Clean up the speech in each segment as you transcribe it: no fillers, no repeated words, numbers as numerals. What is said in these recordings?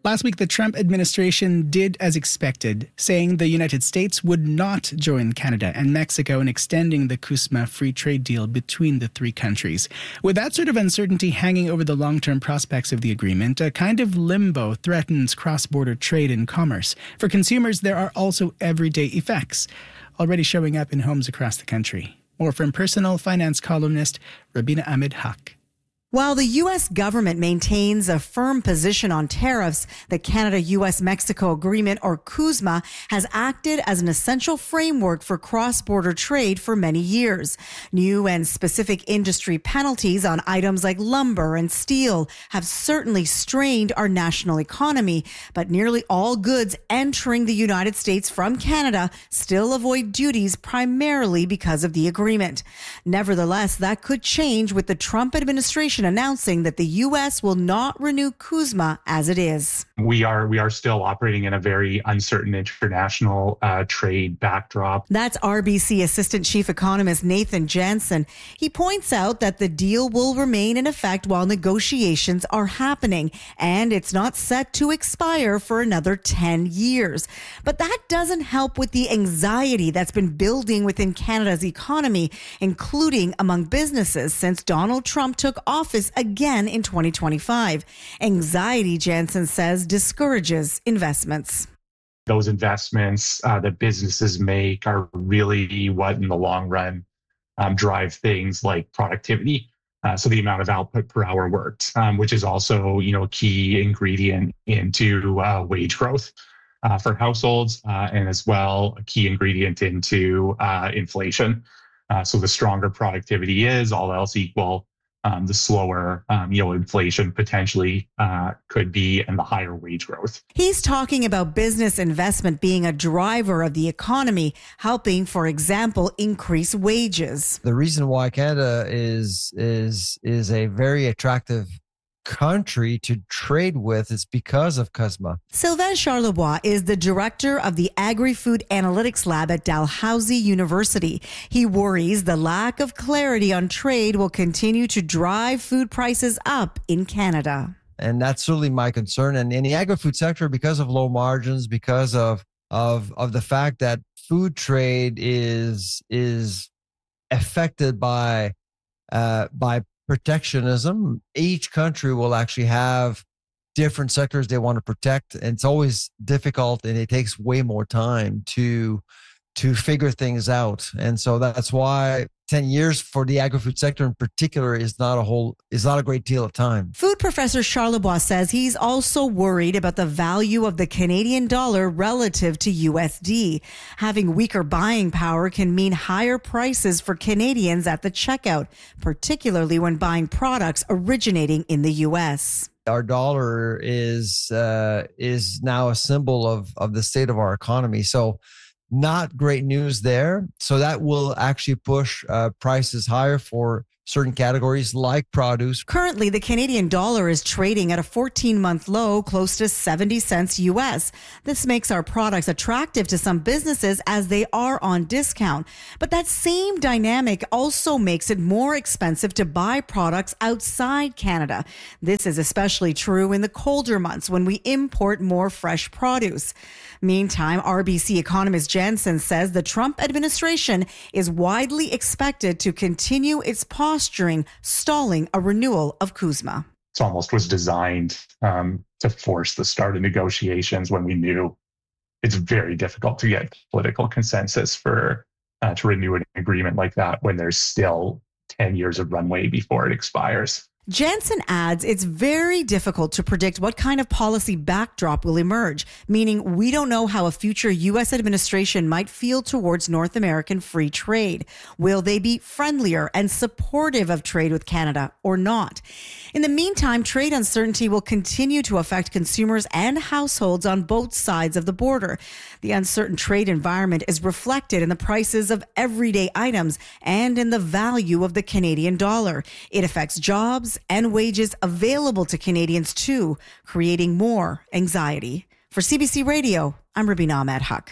Last week, the Trump administration did as expected, saying the United States would not join Canada and Mexico in extending the CUSMA free trade deal between the three countries. With that sort of uncertainty hanging over the long-term prospects of the agreement, a kind of limbo threatens cross-border trade and commerce. For consumers, there are also everyday effects, already showing up in homes across the country. More from personal finance columnist Rabina Ahmed Haq. While the U.S. government maintains a firm position on tariffs, the Canada-U.S.-Mexico Agreement, or CUSMA, has acted as an essential framework for cross-border trade for many years. New and specific industry penalties on items like lumber and steel have certainly strained our national economy, but nearly all goods entering the United States from Canada still avoid duties primarily because of the agreement. Nevertheless, that could change with the Trump administration announcing that the U.S. will not renew CUSMA as it is. We are still operating in a very uncertain international trade backdrop. That's RBC Assistant Chief Economist Nathan Jansen. He points out that the deal will remain in effect while negotiations are happening, and it's not set to expire for another 10 years. But that doesn't help with the anxiety that's been building within Canada's economy, including among businesses since Donald Trump took office again in 2025. Anxiety, Jansen says, discourages investments. Those investments that businesses make are really what, in the long run, drive things like productivity. So the amount of output per hour worked, which is also, a key ingredient into wage growth for households, and as well a key ingredient into inflation. So the stronger productivity is, all else equal, the slower, inflation potentially could be, and the higher wage growth. He's talking about business investment being a driver of the economy, helping, for example, increase wages. The reason why Canada is a very attractive country to trade with is because of CUSMA. Sylvain Charlebois is the director of the Agri-Food Analytics Lab at Dalhousie University. He worries the lack of clarity on trade will continue to drive food prices up in Canada. And that's certainly my concern. And in the agri-food sector, because of low margins, because of the fact that food trade is affected by protectionism, each country will actually have different sectors they want to protect. And it's always difficult, and it takes way more time to figure things out. And so that's why 10 years for the agri-food sector in particular is not a great deal of time. Food professor Charlebois says he's also worried about the value of the Canadian dollar relative to USD. Having weaker buying power can mean higher prices for Canadians at the checkout, particularly when buying products originating in the US. Our dollar is now a symbol of the state of our economy. So not great news there. So that will actually push prices higher for certain categories like produce. Currently, the Canadian dollar is trading at a 14-month low, close to 70 cents US. This makes our products attractive to some businesses as they are on discount. But that same dynamic also makes it more expensive to buy products outside Canada. This is especially true in the colder months when we import more fresh produce. Meantime, RBC economist Jansen says the Trump administration is widely expected to continue its posturing, stalling a renewal of CUSMA. It almost was designed to force the start of negotiations when we knew it's very difficult to get political consensus to renew an agreement like that when there's still 10 years of runway before it expires. Jansen adds it's very difficult to predict what kind of policy backdrop will emerge, meaning we don't know how a future U.S. administration might feel towards North American free trade. Will they be friendlier and supportive of trade with Canada or not? In the meantime, trade uncertainty will continue to affect consumers and households on both sides of the border. The uncertain trade environment is reflected in the prices of everyday items and in the value of the Canadian dollar. It affects jobs and wages available to Canadians too, creating more anxiety. For CBC Radio, I'm Rabina Ahmed Haq.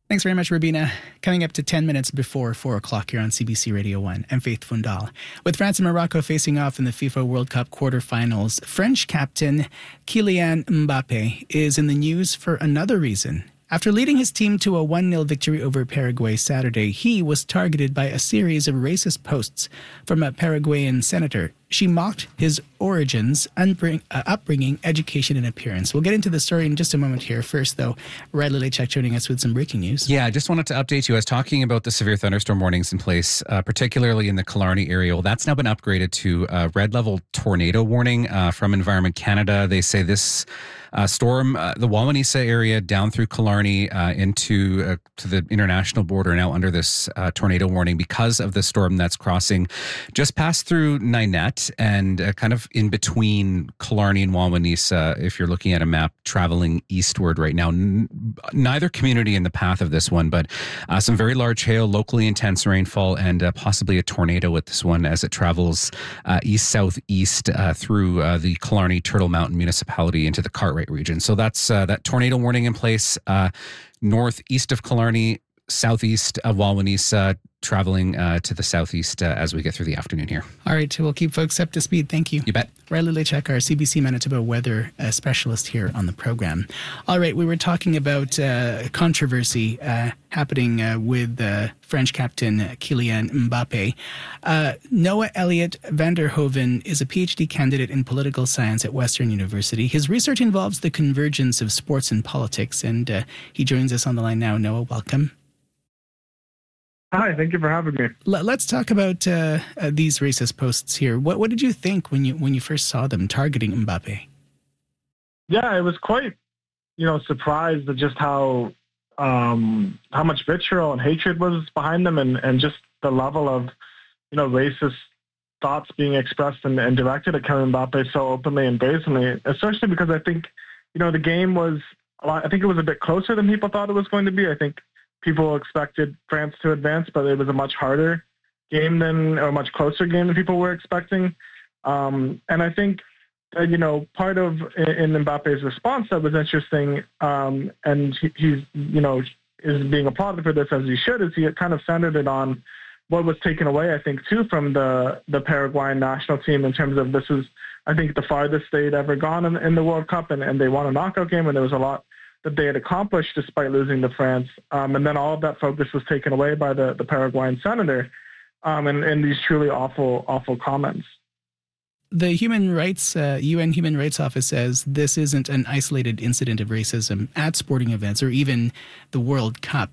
Thanks very much, Rubina. Coming up to 10 minutes before 4 o'clock here on CBC Radio 1. I'm Faith Fundal. With France and Morocco facing off in the FIFA World Cup quarterfinals, French captain Kylian Mbappe is in the news for another reason. After leading his team to a 1-0 victory over Paraguay Saturday, he was targeted by a series of racist posts from a Paraguayan senator. She mocked his origins, upbringing, education, and appearance. We'll get into the story in just a moment here. First, though, Riley Lechak joining us with some breaking news. Yeah, I just wanted to update you. I was talking about the severe thunderstorm warnings in place, particularly in the Killarney area. Well, that's now been upgraded to a red level tornado warning from Environment Canada. They say this storm, the Wawanesa area down through Killarney into to the international border, now under this tornado warning because of the storm that's crossing just past through Ninette and kind of in between Killarney and Wawanesa. If you're looking at a map traveling eastward right now, neither community in the path of this one, but some very large hail, locally intense rainfall, and possibly a tornado with this one as it travels east-southeast through the Killarney Turtle Mountain municipality into the Cartwright region. So that's that tornado warning in place northeast of Killarney, southeast of Wawanesa, traveling to the southeast as we get through the afternoon here. All right, we'll keep folks up to speed. Thank you. You bet. Riley Lechak, our CBC Manitoba weather specialist here on the program. All right, we were talking about controversy happening with French captain Kylian Mbappe. Noah Elliott van der Hoven is a PhD candidate in political science at Western University. His research involves the convergence of sports and politics, and he joins us on the line now. Noah, welcome. Hi, thank you for having me. Let's talk about these racist posts here. What did you think when you first saw them targeting Mbappe? Yeah, I was quite, surprised at just how much vitriol and hatred was behind them, and just the level of, racist thoughts being expressed and directed at Kylian Mbappe so openly and brazenly. Especially because I think, the game was I think it was a bit closer than people thought it was going to be. I think people expected France to advance, but it was a much harder game or a much closer game than people were expecting. And I think, part of in Mbappe's response that was interesting, and he's, is being applauded for this as he should, is he kind of centered it on what was taken away, I think, too, from the Paraguayan national team in terms of this is, I think, the farthest they'd ever gone in the World Cup, and they won a knockout game, and there was a lot that they had accomplished despite losing to France. And then all of that focus was taken away by the Paraguayan senator and these truly awful comments. The UN Human Rights Office says this isn't an isolated incident of racism at sporting events or even the World Cup.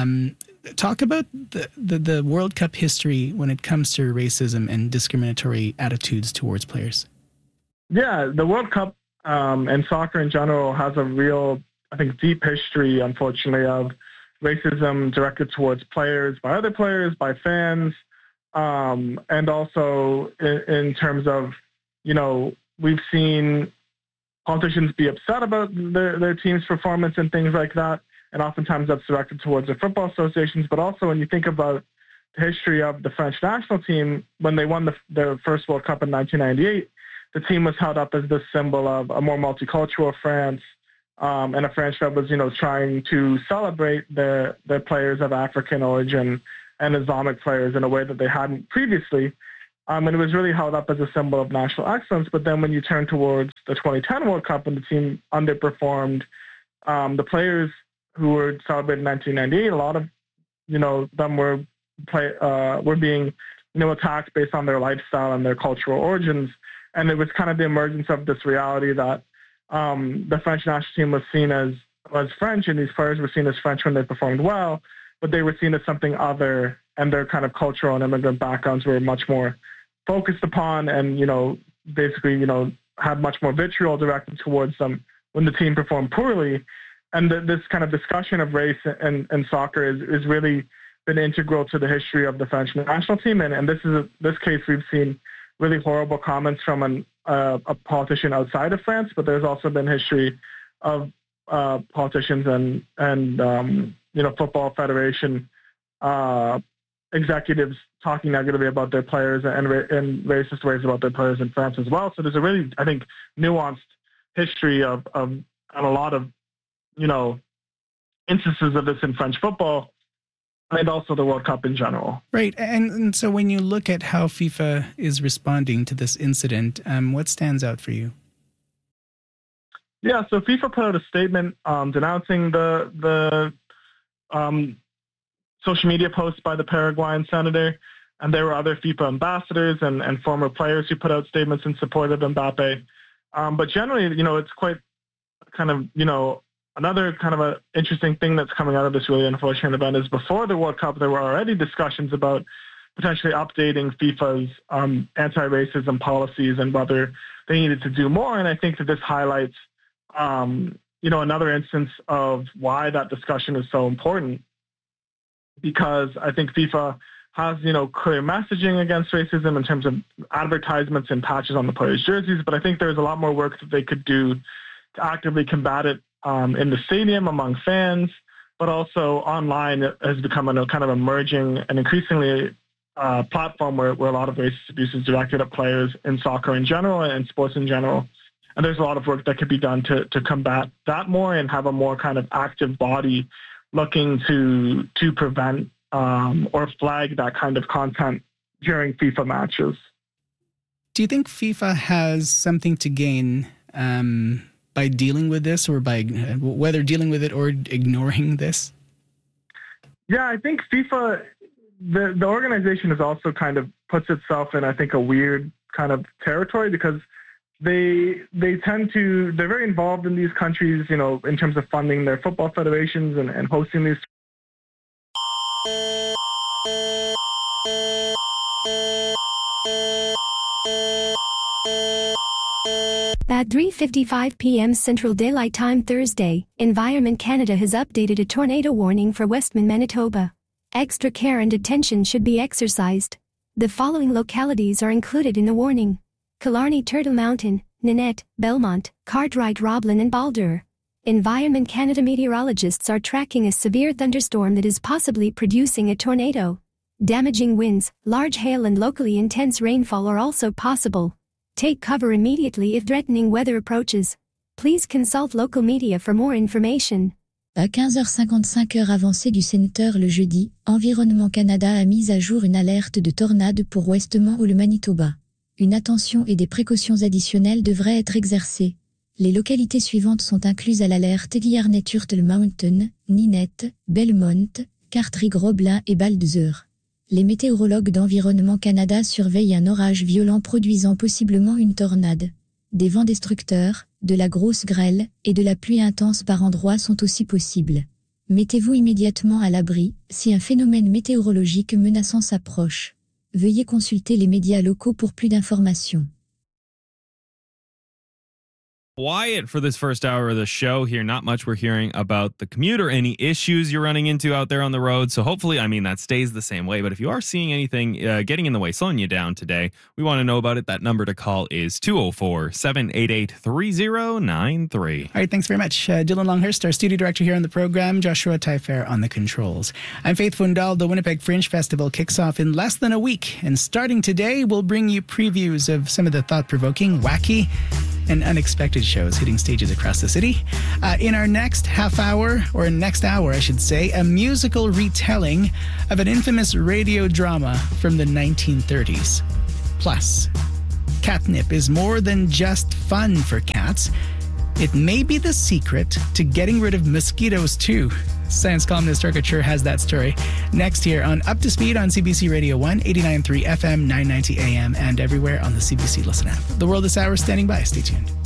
Talk about the World Cup history when it comes to racism and discriminatory attitudes towards players. Yeah, the World Cup and soccer in general has a real, I think, deep history, unfortunately, of racism directed towards players, by other players, by fans, and also in terms of, we've seen politicians be upset about their team's performance and things like that, and oftentimes that's directed towards the football associations. But also when you think about the history of the French national team, when they won their first World Cup in 1998, the team was held up as this symbol of a more multicultural France, and a France that was, trying to celebrate their players of African origin and Islamic players in a way that they hadn't previously. And it was really held up as a symbol of national excellence. But then when you turn towards the 2010 World Cup and the team underperformed, the players who were celebrated in 1998, a lot of, them were being, attacked based on their lifestyle and their cultural origins. And it was kind of the emergence of this reality that the French national team was seen as French, and these players were seen as French when they performed well, but they were seen as something other, and their kind of cultural and immigrant backgrounds were much more focused upon, and basically had much more vitriol directed towards them when the team performed poorly. And this kind of discussion of race and soccer is really been integral to the history of the French national team. And this case we've seen really horrible comments from a politician outside of France, but there's also been history of politicians and football federation executives talking negatively about their players and racist ways about their players in France as well. So there's a really, I think, nuanced history of a lot of instances of this in French football and also the World Cup in general. Right. And so when you look at how FIFA is responding to this incident, what stands out for you? Yeah, so FIFA put out a statement denouncing the social media posts by the Paraguayan senator, and there were other FIFA ambassadors and former players who put out statements in support of Mbappe. But generally, it's quite kind of, another kind of an interesting thing that's coming out of this really unfortunate event is before the World Cup, there were already discussions about potentially updating FIFA's anti-racism policies and whether they needed to do more. And I think that this highlights, another instance of why that discussion is so important, because I think FIFA has, clear messaging against racism in terms of advertisements and patches on the players' jerseys. But I think there's a lot more work that they could do to actively combat it in the stadium among fans, but also online. It has become a kind of emerging and increasingly platform where a lot of racist abuse is directed at players in soccer in general and sports in general. And there's a lot of work that could be done to combat that more and have a more kind of active body looking to prevent or flag that kind of content during FIFA matches. Do you think FIFA has something to gain by dealing with this, or by whether dealing with it or ignoring this? Yeah, I think FIFA, the organization is also kind of puts itself in, I think, a weird kind of territory because they're very involved in these countries, in terms of funding their football federations and hosting these. At 3:55 p.m. Central Daylight Time Thursday, Environment Canada has updated a tornado warning for Westman, Manitoba. Extra care and attention should be exercised. The following localities are included in the warning: Killarney, Turtle Mountain, Nanette, Belmont, Cartwright, Roblin, and Baldur. Environment Canada meteorologists are tracking a severe thunderstorm that is possibly producing a tornado. Damaging winds, large hail, and locally intense rainfall are also possible. Take cover immediately if threatening weather approaches. Please consult local media for more information. À 15h55 heure avancée du sénateur le jeudi, Environnement Canada a mis à jour une alerte de tornade pour Westmount ou le Manitoba. Une attention et des précautions additionnelles devraient être exercées. Les localités suivantes sont incluses à l'alerte: Killarney, Turtle Mountain, Ninette, Belmont, Cartwright, Roblin et Baldur. Les météorologues d'Environnement Canada surveillent un orage violent produisant possiblement une tornade. Des vents destructeurs, de la grosse grêle et de la pluie intense par endroits sont aussi possibles. Mettez-vous immédiatement à l'abri si un phénomène météorologique menaçant s'approche. Veuillez consulter les médias locaux pour plus d'informations. Quiet for this first hour of the show here. Not much we're hearing about the commute or any issues you're running into out there on the road. So hopefully, that stays the same way. But if you are seeing anything getting in the way, slowing you down today, we want to know about it. That number to call is 204-788-3093. All right, thanks very much. Dylan Longhurst, our studio director here on the program, Joshua Taillefer on the controls. I'm Faith Fundal. The Winnipeg Fringe Festival kicks off in less than a week. And starting today, we'll bring you previews of some of the thought-provoking, wacky, and unexpected shows hitting stages across the city. In our next hour, I should say, a musical retelling of an infamous radio drama from the 1930s. Plus, catnip is more than just fun for cats. It may be the secret to getting rid of mosquitoes too. Science columnist Erica Chur has that story next here on Up to Speed on CBC Radio 1, 89.3 FM, 990 AM, and everywhere on the CBC Listen app. The World this hour is standing by. Stay tuned.